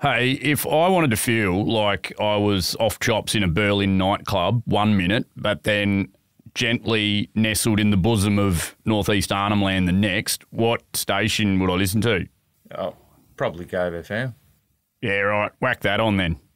Hey, if I wanted to feel like I was off chops in a Berlin nightclub 1 minute, but then gently nestled in the bosom of northeast Arnhem Land the next, what station would I listen to? Oh, probably Gove FM. Yeah, right. Whack that on then.